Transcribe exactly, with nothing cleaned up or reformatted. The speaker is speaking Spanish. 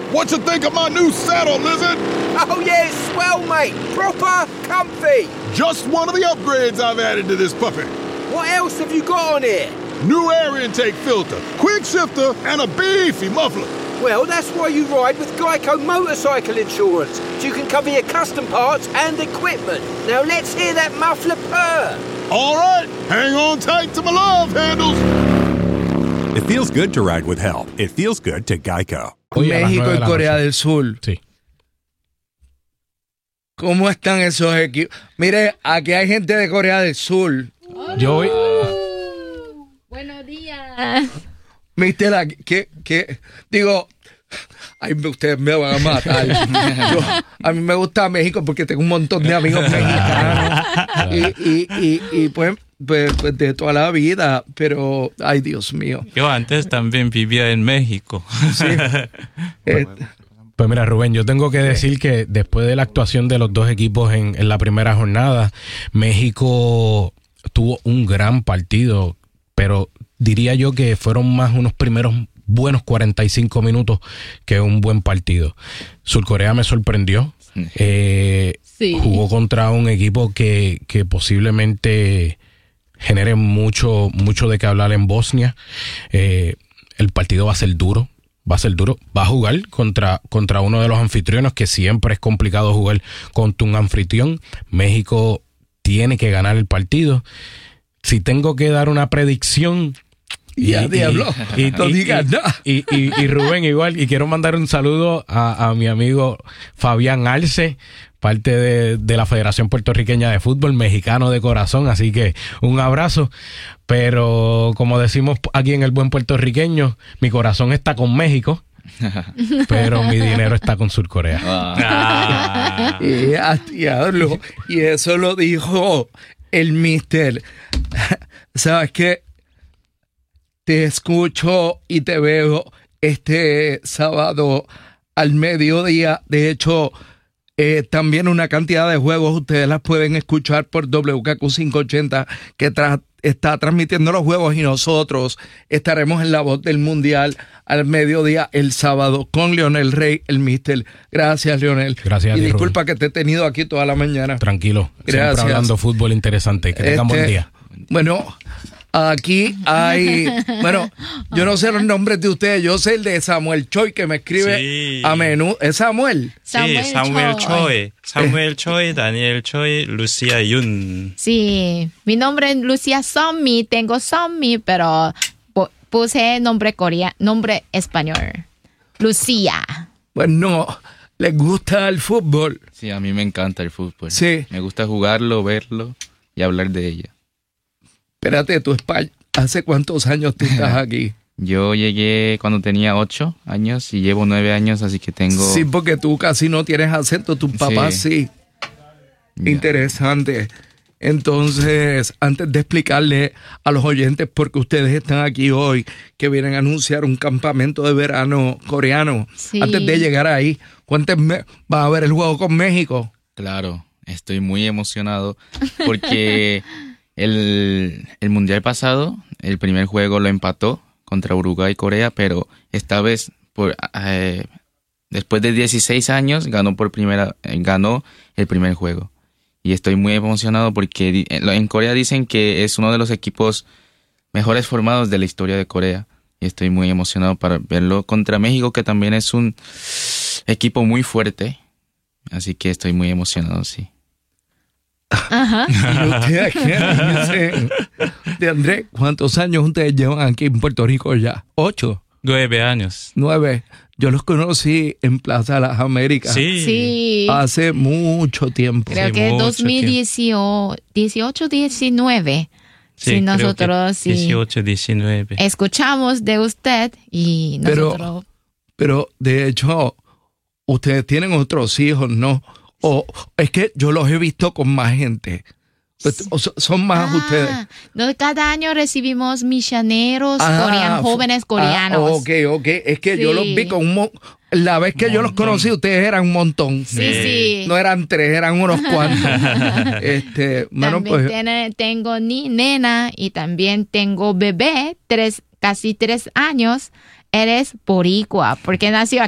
what you think of my new saddle, Lizard? Oh, yeah, it's swell, mate. Proper comfy. Just one of the upgrades I've added to this puppy. What else have you got on here? New air intake filter, quick shifter, and a beefy muffler. Well, that's why you ride with Geico Motorcycle Insurance, so you can cover your custom parts and equipment. Now let's hear that muffler purr. All right, hang on tight to my love handles. It feels good to ride with help. It feels good to Geico. Oye, México y Corea del Sur. Sí. ¿Cómo están esos equipos? Mire, aquí hay gente de Corea del Sur. Yo voy... Buenos días. Mister, la, que, que, digo, ay, ustedes me van a matar. Yo, a mí me gusta México porque tengo un montón de amigos mexicanos. Y, y, y, y pues, pues, pues de toda la vida, pero, ay, Dios mío. Yo antes también vivía en México. Sí. Eh, Pues mira, Rubén, yo tengo que decir que después de la actuación de los dos equipos en, en la primera jornada, México tuvo un gran partido, pero diría yo que fueron más unos primeros buenos cuarenta y cinco minutos que un buen partido. Surcorea me sorprendió. Eh, Sí. Jugó contra un equipo que, que posiblemente genere mucho, mucho de qué hablar en Bosnia. Eh, el partido va a ser duro. Va a ser duro. Va a jugar contra, contra uno de los anfitriones, que siempre es complicado jugar contra un anfitrión. México tiene que ganar el partido. Si tengo que dar una predicción... Y a diablo, y, no y, digas y, nada. y, y, y Rubén igual, y quiero mandar un saludo a, a mi amigo Fabián Arce, parte de, de la Federación Puertorriqueña de Fútbol, mexicano de corazón, así que un abrazo. Pero como decimos aquí en el buen puertorriqueño, mi corazón está con México, pero mi dinero está con Surcorea. Ah. Y, a diablo, y eso lo dijo el mister. ¿Sabes qué? Te escucho y te veo este sábado al mediodía. De hecho, eh, también una cantidad de juegos ustedes las pueden escuchar por W K Q quinientos ochenta, que tra- está transmitiendo los juegos, y nosotros estaremos en La Voz del Mundial al mediodía el sábado con Leonel Rey, el mister. Gracias, Leonel. Gracias a Y ti, disculpa que te he tenido aquí toda la mañana. Tranquilo, Gracias. siempre hablando fútbol interesante. Que tengan buen Este, día. Bueno, aquí hay, bueno, yo no sé los nombres de ustedes, yo sé el de Samuel Choi, que me escribe Sí. a menudo. ¿Es Samuel? Sí, Samuel Choi. Samuel Choi, Daniel Choi, Lucía Yun. Sí, mi nombre es Lucia Sommi, tengo Sommi, pero pu- puse nombre coreano, nombre español. Lucía. Bueno, ¿les gusta el fútbol? Sí, a mí me encanta el fútbol. Sí. Me gusta jugarlo, verlo y hablar de ella. Espérate, tú, España, ¿hace cuántos años tú estás aquí? Yo llegué cuando tenía ocho años y llevo nueve años, así que tengo... Sí, porque tú casi no tienes acento, tu papá sí. Sí. Ya. Interesante. Entonces, antes de explicarle a los oyentes por qué ustedes están aquí hoy, que vienen a anunciar un campamento de verano coreano, Sí. antes de llegar ahí, cuéntenme, ¿va a haber el juego con México? Claro, estoy muy emocionado porque el, el Mundial pasado, el primer juego lo empató contra Uruguay y Corea, pero esta vez, por eh, después de dieciséis años, ganó por primera, eh, ganó el primer juego. Y estoy muy emocionado porque di- en Corea dicen que es uno de los equipos mejores formados de la historia de Corea. Y estoy muy emocionado para verlo contra México, que también es un equipo muy fuerte. Así que estoy muy emocionado, sí. Ajá. ¿Y ustedes qué dicen? De Andrés, ¿cuántos años ustedes llevan aquí en Puerto Rico ya? ¿Ocho? Nueve años. ¿Nueve? Yo los conocí en Plaza de las Américas. Sí. Sí. Hace mucho tiempo. Creo Sí, que mucho dos mil dieciocho, diecinueve. Sí, Sí, creo que nosotros sí dieciocho, diecinueve. escuchamos de usted y Pero- nosotros... Pero, de hecho, ustedes tienen otros hijos, ¿no? O es que yo los he visto con más gente. Pues, o so- son más ustedes. Ah, no, cada año recibimos misioneros Ah, coreanos, jóvenes coreanos. Ah, ok, ok. Es que yo Sí. los vi con un... mo- La vez que yo los conocí, ustedes eran un montón. Sí, sí. No eran tres, eran unos cuantos. este, bueno, También pues... tiene- tengo ni nena y también tengo bebé, tres, casi tres años. Eres boricua, porque nació